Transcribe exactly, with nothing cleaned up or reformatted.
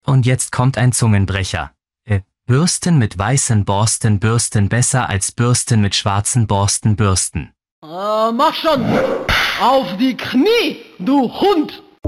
Und jetzt kommt ein Zungenbrecher. Äh, Bürsten mit weißen Borsten bürsten besser als Bürsten mit schwarzen Borsten bürsten. Äh, mach schon! Auf die Knie, du Hund!